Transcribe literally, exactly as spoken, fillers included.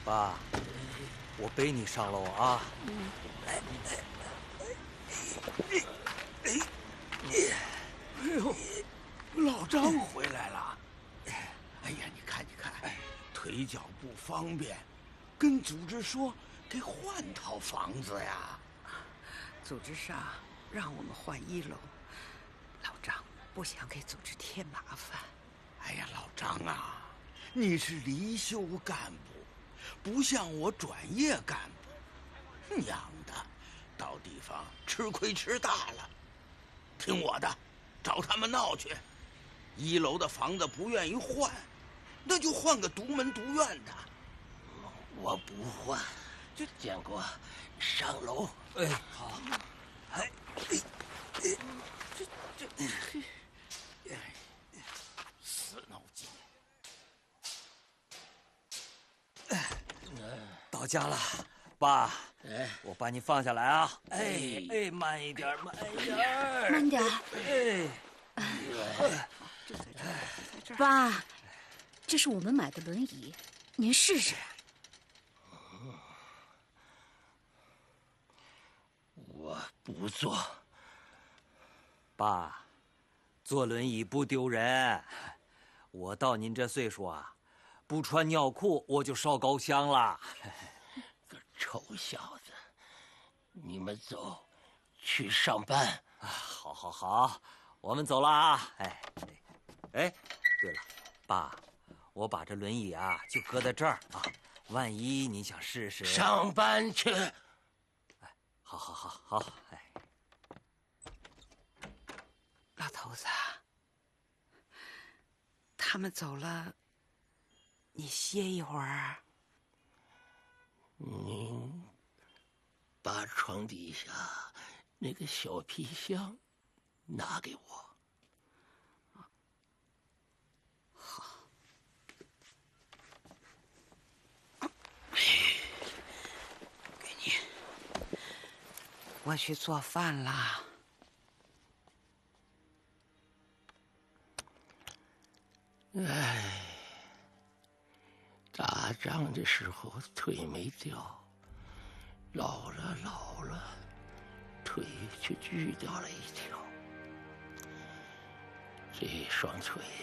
爸，我背你上楼啊。嗯。哎哎哎哎！哎呦，老张回来了。哎呀，你看，你看，腿脚不方便，跟组织说给换套房子呀。 组织上让我们换一楼，老张不想给组织添麻烦。 哎呀，老张啊，你是离休干部，不像我转业干部，娘的，到地方吃亏吃大了。听我的，找他们闹去。一楼的房子不愿意换，那就换个独门独院的。 我不换，就建国上楼。 哎，好。哎，哎，哎， 这这，哎，死脑筋。 哎，到家了，爸。哎，我把你放下来啊！哎哎，慢一点，慢一点， 慢点。 哎， 爸，这是我们买的轮椅，您试试。 我不坐。 爸，坐轮椅不丢人。我到您这岁数啊，不穿尿裤我就烧高香了。 个臭小子，你们走，去上班。 啊，好，好，好，我们走了啊！哎，哎，对了，爸，我把这轮椅啊就搁在这儿啊，万一你想试试。 上班去。 哎，好，好，好，好，哎。 老头子，他们走了，你歇一会儿。 您把床底下那个小皮箱拿给我。 好。给你。我去做饭啦。 哎，打仗的时候腿没掉，老了老了，腿却锯掉了一条。这双腿